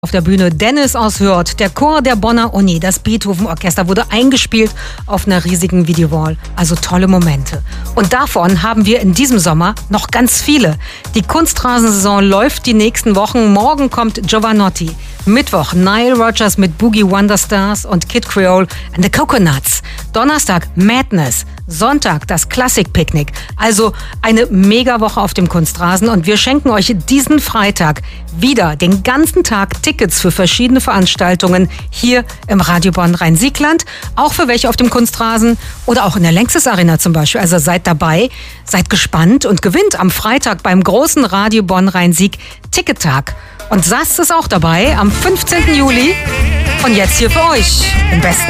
Auf der Bühne Dennis aus Hürth, der Chor der Bonner Uni, das Beethoven-Orchester wurde eingespielt auf einer riesigen Videowall. Also tolle Momente. Und davon haben wir in diesem Sommer noch ganz viele. Die Kunstrasensaison läuft die nächsten Wochen. Morgen kommt Giovanotti. Mittwoch Nile Rodgers mit Boogie Wonderstars und Kid Creole and the Coconuts. Donnerstag Madness. Sonntag das Klassikpicknick. Also eine Megawoche auf dem Kunstrasen. Und wir schenken euch diesen Freitag wieder den ganzen Tag Tickets für verschiedene Veranstaltungen hier im Radio Bonn Rhein-Sieg-Land. Auch für welche auf dem Kunstrasen oder auch in der Längstes Arena zum Beispiel. Also seid dabei, seid gespannt und gewinnt am Freitag beim großen Radio Bonn Rhein-Sieg Tickettag. Und Sast ist auch dabei am 15. Juli. Und jetzt hier für euch im besten